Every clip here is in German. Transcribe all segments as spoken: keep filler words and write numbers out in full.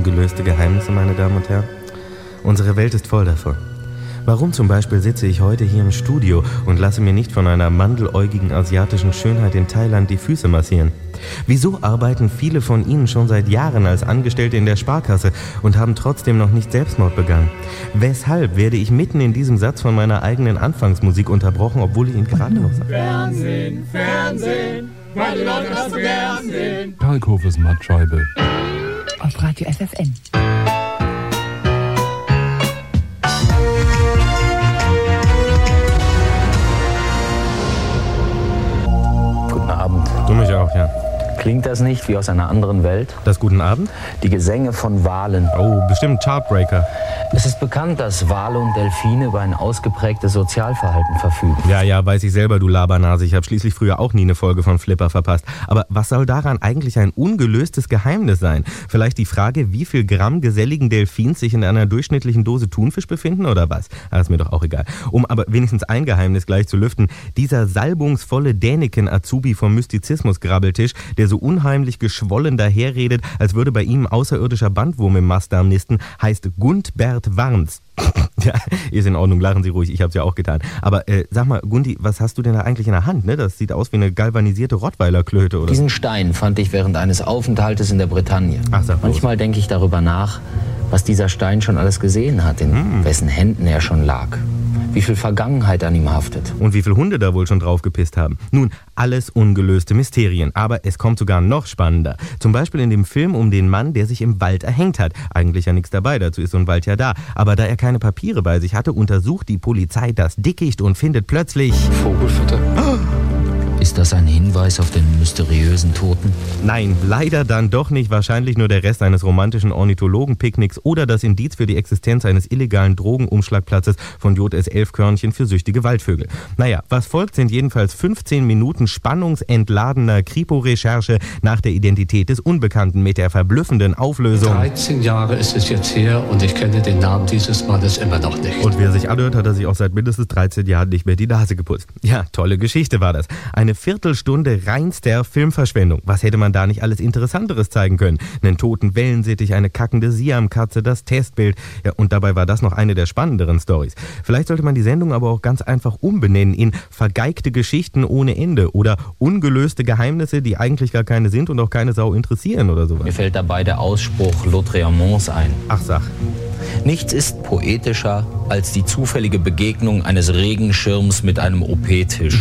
ungelöste Geheimnisse, meine Damen und Herren. Unsere Welt ist voll davon. Warum zum Beispiel sitze ich heute hier im Studio und lasse mir nicht von einer mandeläugigen asiatischen Schönheit in Thailand die Füße massieren? Wieso arbeiten viele von Ihnen schon seit Jahren als Angestellte in der Sparkasse und haben trotzdem noch nicht Selbstmord begangen? Weshalb werde ich mitten in diesem Satz von meiner eigenen Anfangsmusik unterbrochen, obwohl ich ihn gerade noch sage? Fernsehen, Fernsehen, weil die Leute das so gern sehen. Kalkhofes Mattscheibe. Auf Radio F F N. Guten Abend. Du mich auch, ja. Klingt das nicht wie aus einer anderen Welt? Das Guten Abend? Die Gesänge von Walen. Oh, bestimmt Chartbreaker. Es ist bekannt, dass Wale und Delfine über ein ausgeprägtes Sozialverhalten verfügen. Ja, ja, weiß ich selber, du Labernase. Ich habe schließlich früher auch nie eine Folge von Flipper verpasst. Aber was soll daran eigentlich ein ungelöstes Geheimnis sein? Vielleicht die Frage, wie viel Gramm geselligen Delfins sich in einer durchschnittlichen Dose Thunfisch befinden oder was? Ah, ist mir doch auch egal. Um aber wenigstens ein Geheimnis gleich zu lüften. Dieser salbungsvolle Däniken-Azubi vom Mystizismus-Grabbeltisch, der so unheimlich geschwollen daherredet, als würde bei ihm außerirdischer Bandwurm im Mastdarm nisten, heißt Gundbert Warns. Ja, ist in Ordnung, lachen Sie ruhig, ich hab's ja auch getan. Aber äh, sag mal, Gundi, was hast du denn da eigentlich in der Hand? Ne? Das sieht aus wie eine galvanisierte Rottweiler-Klöte, oder? Diesen Stein fand ich während eines Aufenthaltes in der Bretagne. Ach, sag bloß. Manchmal denke ich darüber nach, was dieser Stein schon alles gesehen hat, in Hm. wessen Händen er schon lag. Wie viel Vergangenheit an ihm haftet. Und wie viele Hunde da wohl schon drauf gepisst haben. Nun, alles ungelöste Mysterien. Aber es kommt sogar noch spannender. Zum Beispiel in dem Film um den Mann, der sich im Wald erhängt hat. Eigentlich ja nichts dabei, dazu ist so ein Wald ja da. Aber da er keine Papiere bei sich hatte, untersucht die Polizei das Dickicht und findet plötzlich... Vogelfutter. Ist das ein Hinweis auf den mysteriösen Toten? Nein, leider dann doch nicht. Wahrscheinlich nur der Rest eines romantischen Ornithologen-Picknicks oder das Indiz für die Existenz eines illegalen Drogenumschlagplatzes von J S elf Körnchen für süchtige Waldvögel. Naja, was folgt, sind jedenfalls fünfzehn Minuten spannungsentladener Kripo-Recherche nach der Identität des Unbekannten mit der verblüffenden Auflösung. dreizehn Jahre ist es jetzt her und ich kenne den Namen dieses Mannes immer noch nicht. Und wer sich anhört, hat er sich auch seit mindestens dreizehn Jahren nicht mehr die Nase geputzt. Ja, tolle Geschichte war das. Eine Viertelstunde reinster Filmverschwendung. Was hätte man da nicht alles Interessanteres zeigen können? Einen toten Wellensittich, eine kackende Siamkatze, das Testbild. Ja, und dabei war das noch eine der spannenderen Storys. Vielleicht sollte man die Sendung aber auch ganz einfach umbenennen in vergeigte Geschichten ohne Ende oder ungelöste Geheimnisse, die eigentlich gar keine sind und auch keine Sau interessieren oder sowas. Mir fällt dabei der Ausspruch Lautréamonts ein. Ach, sag. Nichts ist poetischer als die zufällige Begegnung eines Regenschirms mit einem O P-Tisch.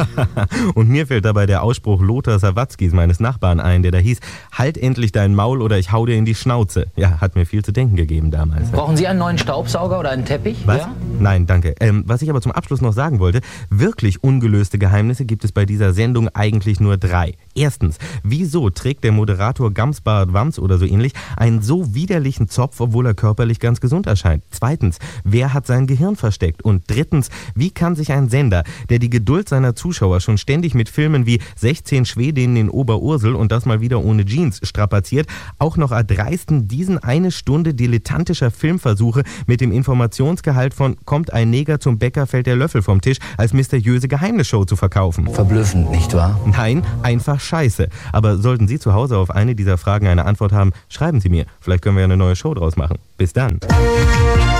Und mir fällt dabei der Ausspruch Lothar Sawatzkis, meines Nachbarn, ein, der da hieß, halt endlich dein Maul oder ich hau dir in die Schnauze. Ja, hat mir viel zu denken gegeben damals. Brauchen Sie einen neuen Staubsauger oder einen Teppich? Was? Ja? Nein, danke. Ähm, was ich aber zum Abschluss noch sagen wollte, wirklich ungelöste Geheimnisse gibt es bei dieser Sendung eigentlich nur drei. Erstens, wieso trägt der Moderator Gamsbart Wams oder so ähnlich einen so widerlichen Zopf, obwohl er körperlich ganz gesund erscheint? Zweitens, wer hat sein Gehirn versteckt? Und drittens, wie kann sich ein Sender, der die Geduld seiner Zuschauer schon ständig mit Filmen wie sechzehn Schwedinnen in Oberursel und das mal wieder ohne Jeans strapaziert, auch noch erdreisten, diesen eine Stunde dilettantischer Filmversuche mit dem Informationsgehalt von kommt ein Neger zum Bäcker, fällt der Löffel vom Tisch als mysteriöse Geheimnisshow zu verkaufen? Verblüffend, nicht wahr? Nein, einfach scheiße. Aber sollten Sie zu Hause auf eine dieser Fragen eine Antwort haben, schreiben Sie mir. Vielleicht können wir ja eine neue Show draus machen. Bis dann.